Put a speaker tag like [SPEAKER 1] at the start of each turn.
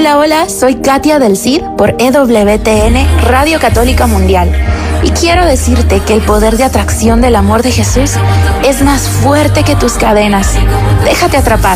[SPEAKER 1] Hola, hola, soy Katia del Cid por EWTN, Radio Católica Mundial. Y quiero decirte que el poder de atracción del amor de Jesús es más fuerte que tus cadenas. Déjate atrapar.